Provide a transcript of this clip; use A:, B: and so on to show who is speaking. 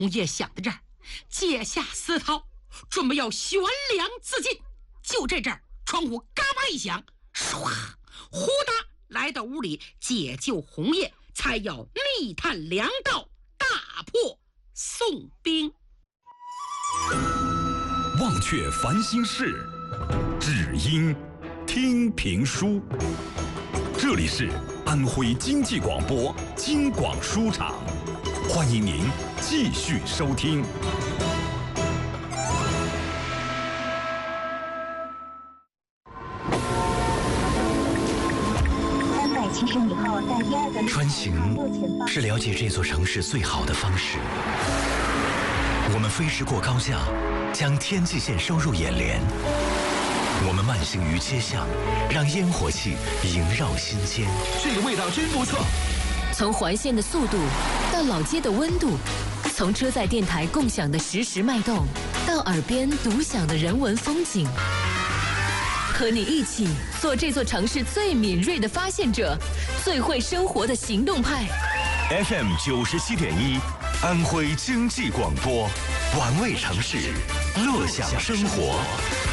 A: 爷想到这儿，解下丝绦，准备要悬梁自尽。就这阵儿，窗户嘎巴一响，唰，呼哒来到屋里解救红叶，才要密探粮道，大破宋兵。
B: 忘却烦心事，只因听评书。这里是安徽经济广播京广书场，欢迎您继续收听。
C: 穿行是了解这座城市最好的方式。我们飞驰过高架，将天际线收入眼帘。我们慢行于街巷，让烟火气萦绕心间。
D: 这个味道真不错。
E: 从环线的速度到老街的温度，从车载电台共享的实时脉动，到耳边独享的人文风景。和你一起做这座城市最敏锐的发现者，最会生活的行动派。
C: FM 97.1，安徽经济广播，玩味城市，乐享生活。